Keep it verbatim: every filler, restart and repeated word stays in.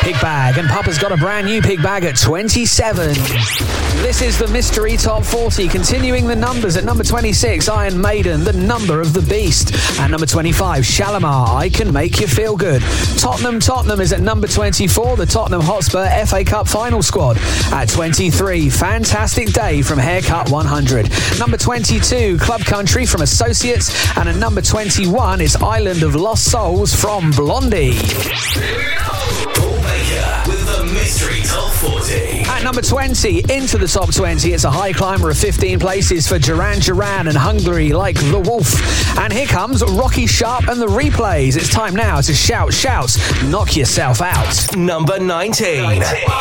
Pig Bag, and Papa's got a brand new Pig Bag at twenty-seven. This is the Mystery Top forty, continuing the numbers. At number twenty-six, Iron Maiden, The Number of the Beast. At number twenty-five, Shalimar, I Can Make You Feel Good. Tottenham Tottenham is at number twenty-four, the Tottenham Hotspur F A Cup Final Squad. At twenty-three, Fantastic Day from Haircut one hundred. Number twenty-two, Club Country from Associates. And at number twenty-one, it's Island of Lost Souls from Blondie. Paul Baker with the Mystery Top forty. At number twenty, into the top twenty, it's a high climber of fifteen places for Duran Duran and Hungry Like the Wolf. And here comes Rocky Sharp and the Replays. It's time now to shout, shout, knock yourself out. Number nineteen. nineteen.